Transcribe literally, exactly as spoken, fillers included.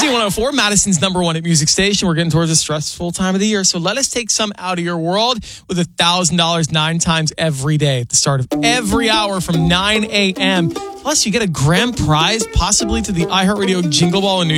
Z one oh four, Madison's number one at music station. We're getting towards a stressful time of the year, so let us take some out of your world with one thousand dollars nine times every day at the start of every hour from nine a.m. Plus, you get a grand prize, possibly to the iHeartRadio Jingle Ball in New